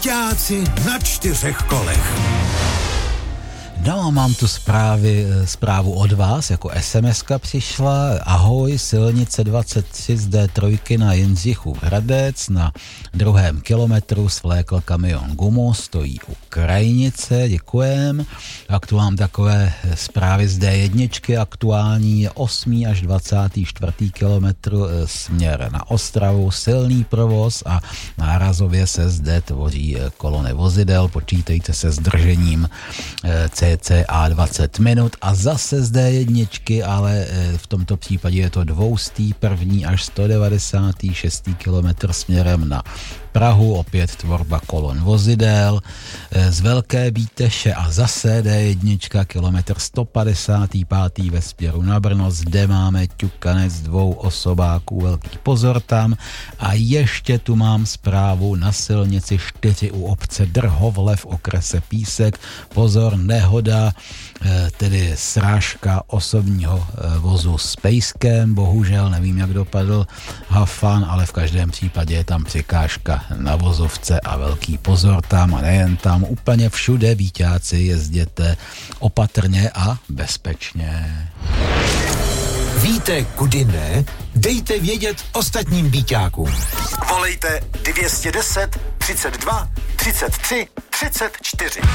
Víťáci na 4 kolech. No, mám tu zprávu od vás, jako SMS-ka přišla. Ahoj, silnice 23 z D3 na Jindřichův Hradec, na 2. kilometru svlékl kamion gumu, stojí u krajnice, děkujem. Pak tu mám takové zprávy z D1, aktuální je 8. až 24. kilometr směr na Ostravu, silný provoz a nárazově se zde tvoří kolony vozidel, počítejte se zdržením cca 20 minut a zase z D1, ale v tomto případě je to 200. 1. až 196. kilometr směrem na Prahu, opět tvorba kolon vozidel, z Velké Bíteše a zase D1, kilometr 155. ve směru na Brno, zde máme ťukanec 2 osobáků, velký pozor tam a ještě tu mám zprávu na silnici 4 u obce Drhovle v okrese Písek, pozor, nehoda, tedy srážka osobního vozu s pejskem, bohužel nevím, jak dopadl Hafan, ale v každém případě je tam překážka na vozovce a velký pozor tam a nejen tam, úplně všude víťáci jezděte opatrně a bezpečně. Víte, kudy ne? Dejte vědět ostatním víťákům. Volejte 210 32 33 34.